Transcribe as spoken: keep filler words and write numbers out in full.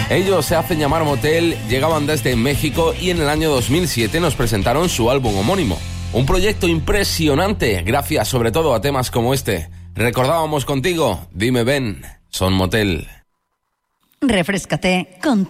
Ellos se hacen llamar Motel, llegaban desde México y en el año dos mil siete nos presentaron su álbum homónimo. Un proyecto impresionante, gracias sobre todo a temas como este. Recordábamos contigo, Dime Ven, son Motel. Refréscate con